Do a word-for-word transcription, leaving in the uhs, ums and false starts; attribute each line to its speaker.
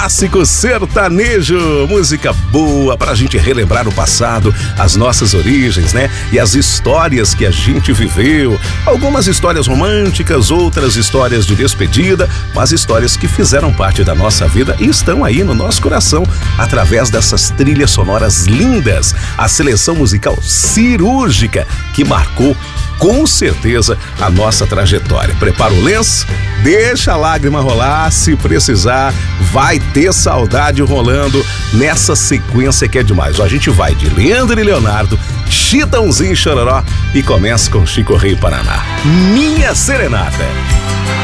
Speaker 1: Clássico sertanejo, música boa pra gente relembrar o passado, as nossas origens, né? E as histórias que a gente viveu. Algumas histórias românticas, outras histórias de despedida, mas histórias que fizeram parte da nossa vida e estão aí no nosso coração através dessas trilhas sonoras lindas. A seleção musical cirúrgica que marcou com certeza a nossa trajetória. Prepara o lenço, deixa a lágrima rolar, se precisar, vai ter saudade rolando nessa sequência que é demais. Ó, a gente vai de Leandro e Leonardo, Chitãozinho e Chororó e começa com Chico Rei Paraná. Minha Serenata.